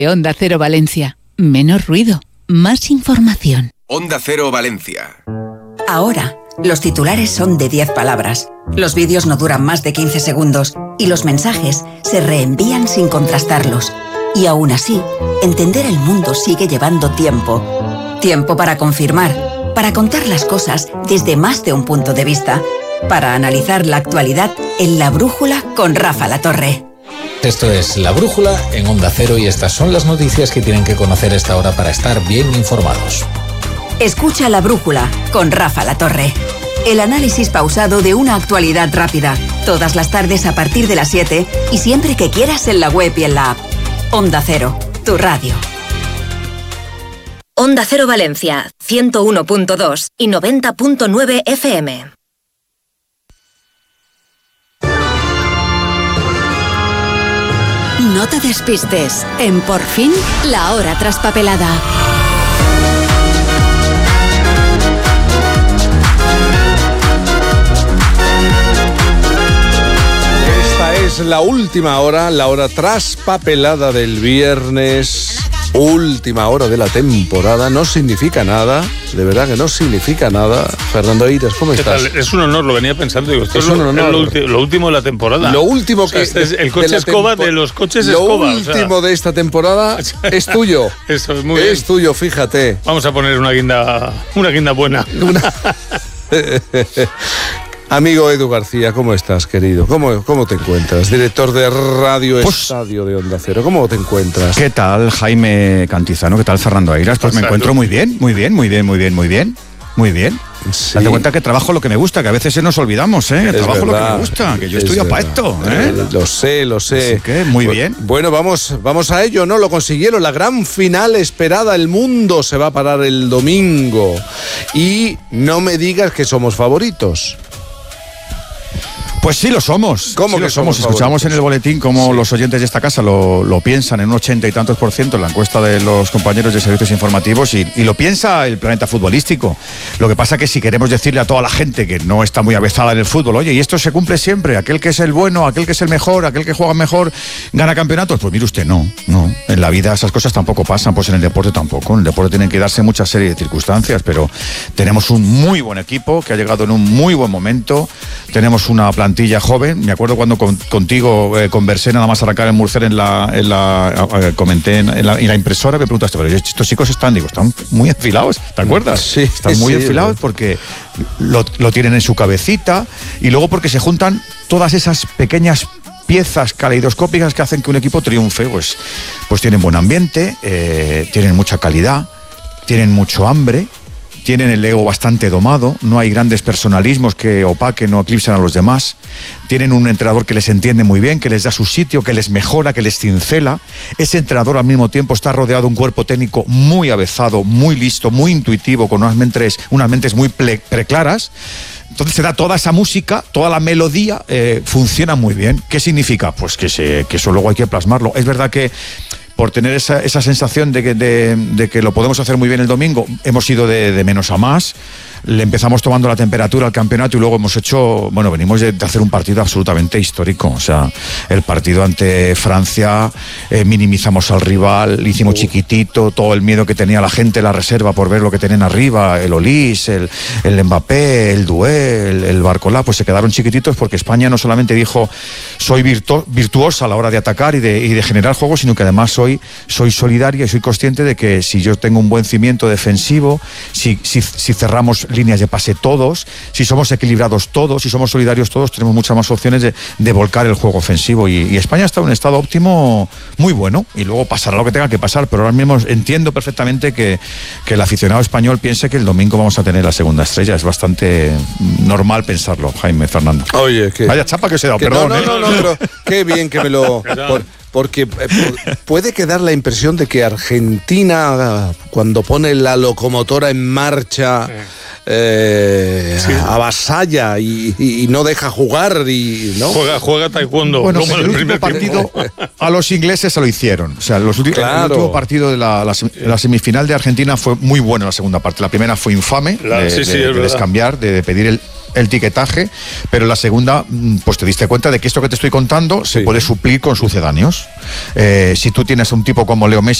Onda Cero Valencia. Menos ruido, más información. Onda Cero Valencia. Ahora, los titulares son de 10 palabras. Los vídeos no duran más de 15 segundos y los mensajes se reenvían sin contrastarlos. Y aún así, entender el mundo sigue llevando tiempo. Tiempo para confirmar, para contar las cosas desde más de un punto de vista, para analizar la actualidad en La Brújula con Rafa Latorre. Esto es La Brújula en Onda Cero y estas son las noticias que tienen que conocer a esta hora para estar bien informados. Escucha La Brújula con Rafa Latorre. El análisis pausado de una actualidad rápida. Todas las tardes a partir de las 7 y siempre que quieras en la web y en la app. Onda Cero, tu radio. Onda Cero Valencia, 101.2 y 90.9 FM. No te despistes. En Por Fin, la hora traspapelada. Esta es la última hora, la hora traspapelada del viernes. Última hora de la temporada. No significa nada, de verdad que no significa nada. Fernando Eiras, ¿cómo estás? Tal? Es un honor, lo venía pensando. Digo, esto es un honor. Lo último de la temporada. Lo último que... Este es el coche escoba de los coches escoba. Lo último de esta temporada es tuyo. Eso es muy bien. Es tuyo, fíjate. Vamos a poner una guinda buena. Amigo Edu García, ¿cómo estás, querido? ¿Cómo te encuentras? Director de Radio Estadio de Onda Cero, ¿cómo te encuentras? ¿Qué tal, Jaime Cantizano? ¿Qué tal, Fernando Eiras? Pues me encuentro muy bien. Sí. Date cuenta que trabajo lo que me gusta, que a veces nos olvidamos, ¿eh? Trabajo verdad, lo que me gusta, que yo estudio para esto, ¿eh? Lo sé. Así que, muy bien. Bueno, vamos a ello, ¿no? Lo consiguieron, la gran final esperada, el mundo se va a parar el domingo. Y no me digas que somos favoritos. Pues sí lo somos. ¿Cómo que somos? Escuchamos en el boletín cómo los oyentes de esta casa lo piensan en un 80 y tantos % en la encuesta de los compañeros de servicios informativos y lo piensa el planeta futbolístico. Lo que pasa que si queremos decirle a toda la gente que no está muy avezada en el fútbol, oye, y esto se cumple siempre, aquel que es el bueno, aquel que es el mejor, aquel que juega mejor, gana campeonatos, pues mire usted, no. En la vida esas cosas tampoco pasan, pues en el deporte tampoco. En el deporte tienen que darse muchas serie de circunstancias, pero tenemos un muy buen equipo que ha llegado en un muy buen momento, tenemos una plantilla joven. Me acuerdo cuando contigo conversé nada más arrancar en Murcer comenté en la impresora, me preguntaste, pero estos chicos están muy enfilados, ¿te acuerdas? Sí, están muy enfilados porque lo tienen en su cabecita y luego porque se juntan todas esas pequeñas piezas caleidoscópicas que hacen que un equipo triunfe. Pues tienen buen ambiente, tienen mucha calidad, tienen mucho hambre, tienen el ego bastante domado, no hay grandes personalismos que opaquen o eclipsen a los demás, tienen un entrenador que les entiende muy bien, que les da su sitio, que les mejora, que les cincela. Ese entrenador al mismo tiempo está rodeado de un cuerpo técnico muy avezado, muy listo, muy intuitivo, con unas mentes muy preclaras. Entonces se da toda esa música, toda la melodía, funciona muy bien. ¿Qué significa? Pues que eso luego hay que plasmarlo. Es verdad que por tener esa sensación de que lo podemos hacer muy bien el domingo, hemos ido de menos a más. Le empezamos tomando la temperatura al campeonato y luego venimos de hacer un partido absolutamente histórico. O sea, el partido ante Francia, minimizamos al rival, hicimos chiquitito, todo el miedo que tenía la gente, la reserva por ver lo que tienen arriba, el Olís, el Mbappé, el Doué, el Barcolá, pues se quedaron chiquititos porque España no solamente dijo soy virtuosa a la hora de atacar y de generar juego, sino que además soy solidaria y soy consciente de que si yo tengo un buen cimiento defensivo, si cerramos líneas de pase todos, si somos equilibrados todos, si somos solidarios todos, tenemos muchas más opciones de volcar el juego ofensivo y España está en un estado óptimo muy bueno y luego pasará lo que tenga que pasar, pero ahora mismo entiendo perfectamente que el aficionado español piense que el domingo vamos a tener la segunda estrella. Es bastante normal pensarlo, Jaime, Fernando. Oye, vaya chapa que se da, perdón. No, pero qué bien que me lo... Porque puede quedar la impresión de que Argentina, cuando pone la locomotora en marcha, avasalla y no deja jugar ¿no? Juega taekwondo. Bueno, como el último partido a los ingleses se lo hicieron. O sea, el último partido de la semifinal de Argentina fue muy bueno la segunda parte. La primera fue infame, de descambiar, de pedir el tiquetaje, pero la segunda, pues te diste cuenta de que esto que te estoy contando se puede suplir con sucedáneos. Si tú tienes un tipo como Leo Messi,